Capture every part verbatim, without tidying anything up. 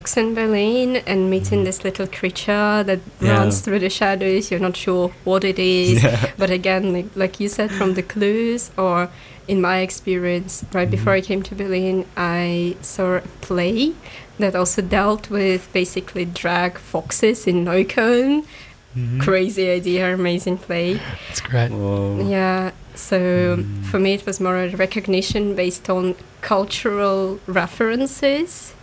in Berlin and meeting this little creature that Yeah. runs through the shadows. You're not sure what it is. Yeah. But again, like, like you said, from the clues, or in my experience, right before I came to Berlin, I saw a play that also dealt with basically drag foxes in Neukölln. Crazy idea, amazing play. It's great. Whoa. Yeah, so for me it was more a recognition based on cultural references.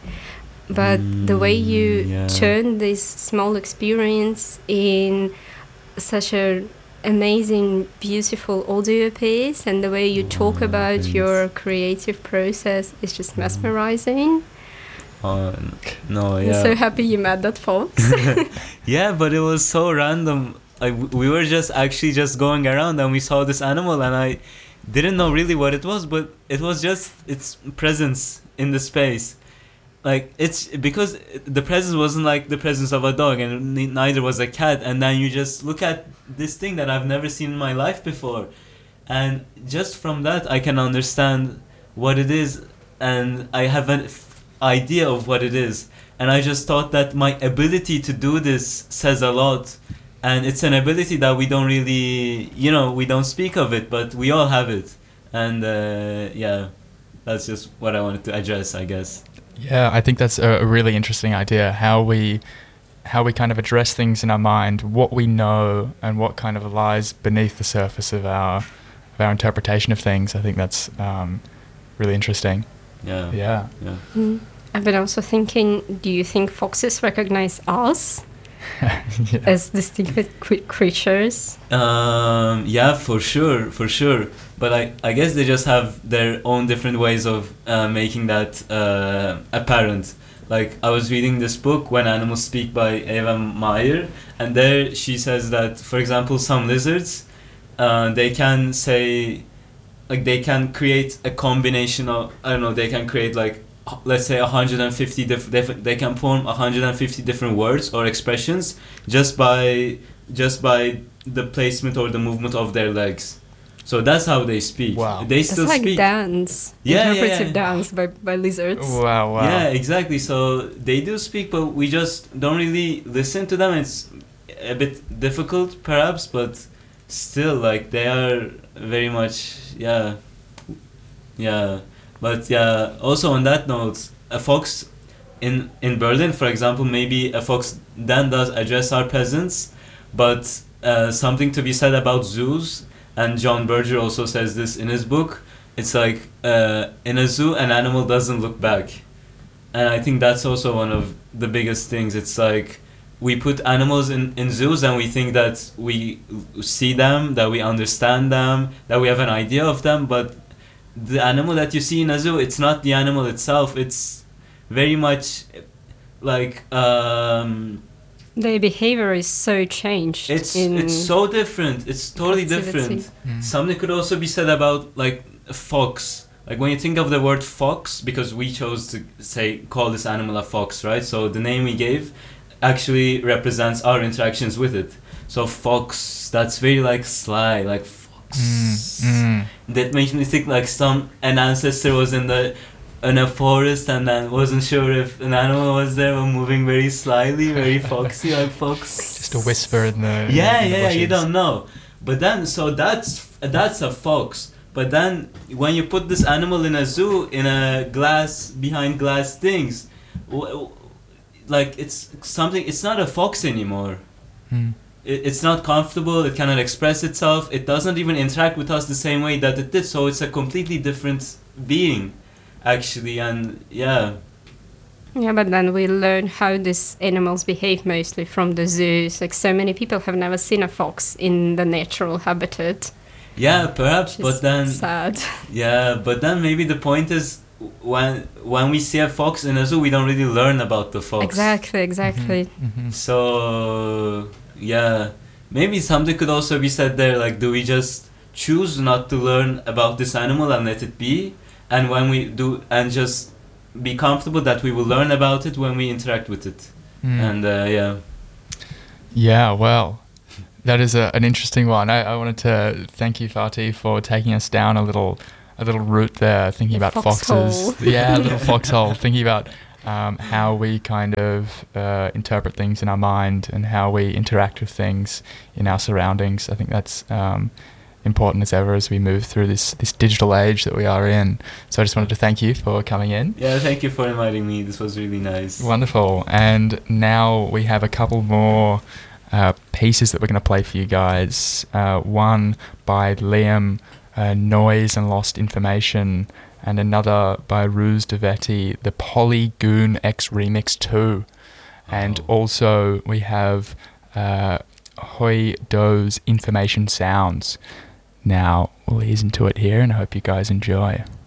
But the way you Mm, yeah. turn this small experience in such an amazing, beautiful audio piece, and the way you talk Wow, about thanks. your creative process is just mesmerizing. Oh, n- no, I'm yeah. so happy you met that fox. Yeah, but it was so random. Like w- we were just actually just going around and we saw this animal and I didn't know really what it was, but it was just its presence in the space. Like it's because the presence wasn't like the presence of a dog and n- neither was a cat, and then you just look at this thing that I've never seen in my life before. And just from that I can understand what it is, and I have an f- idea of what it is. And I just thought that my ability to do this says a lot. And it's an ability that we don't really, you know, we don't speak of it, but we all have it. And uh, yeah, that's just what I wanted to address, I guess. Yeah, I think that's a, a really interesting idea. How we, how we kind of address things in our mind, what we know, and what kind of lies beneath the surface of our, of our interpretation of things. I think that's um, really interesting. Yeah. Yeah. Yeah. Mm. I've been also thinking, do you think foxes recognize us Yeah. as distinct cre- creatures? Um, yeah, for sure, for sure. But I, I guess they just have their own different ways of uh, making that uh, apparent. Like I was reading this book, When Animals Speak by Eva Meyer, and there she says that, for example, some lizards, uh, they can say, like they can create a combination of, I don't know, they can create like, h- let's say one hundred fifty different, diff- they can form one hundred fifty different words or expressions just by, just by the placement or the movement of their legs. So that's how they speak. Wow. They It's still like speak. dance, Yeah, yeah, interpretive yeah. dance by, by lizards. Wow, wow. Yeah, exactly. So they do speak, but we just don't really listen to them. It's a bit difficult, perhaps, but still, like they are very much, yeah, yeah. But yeah, also on that note, a fox in in Berlin, for example, maybe a fox then does address our peasants, but uh, something to be said about zoos, and John Berger also says this in his book. It's like uh, in a zoo, an animal doesn't look back, and I think that's also one of the biggest things. It's like we put animals in, in zoos and we think that we see them, that we understand them, that we have an idea of them, but the animal that you see in a zoo, it's not the animal itself. It's very much like um, Their behavior is so changed. it's in it's so different. It's totally captivity. different. Mm. Something could also be said about like a fox. Like when you think of the word fox, because we chose to say call this animal a fox, right? So the name we gave actually represents our interactions with it. So fox, that's very like sly, like fox. Mm, mm. That makes me think like some an ancestor was in the in a forest and then wasn't sure if an animal was there, or moving very slyly, very foxy, like fox. Just a whisper in the Yeah, in the yeah, you bushes. don't know. But then, so that's that's a fox. But then, when you put this animal in a zoo, in a glass, behind glass things, w- w- like it's something. It's not a fox anymore. Mm. It, it's not comfortable. It cannot express itself. It doesn't even interact with us the same way that it did. So it's a completely different being, actually. And yeah. Yeah, but then we learn how these animals behave mostly from the zoos. Like so many people have never seen a fox in the natural habitat. Yeah, perhaps, Which is but then sad. yeah, but then maybe the point is when when we see a fox in a zoo, we don't really learn about the fox. Exactly, exactly. Mhm. So yeah, maybe something could also be said there. Like, do we just choose not to learn about this animal and let it be, and when we do, and just be comfortable that we will learn about it when we interact with it, Mm. and uh, yeah. Yeah, well, that is a, an interesting one. I, I wanted to thank you, Fatih, for taking us down a little a little route there, thinking The about foxhole. foxes. Yeah, a little foxhole, thinking about um, how we kind of uh, interpret things in our mind and how we interact with things in our surroundings. I think that's um, important as ever as we move through this this digital age that we are in. So I just wanted to thank you for coming in. Yeah, thank you for inviting me. This was really nice. Wonderful. And now we have a couple more uh, pieces that we're going to play for you guys. Uh, one by Liam, uh, Noise and Lost Information, and another by Ruse Devetti, the Polygoon X Remix two. And Oh. also we have uh, Hoi Do's Information Sounds. Now we'll ease into it here and I hope you guys enjoy.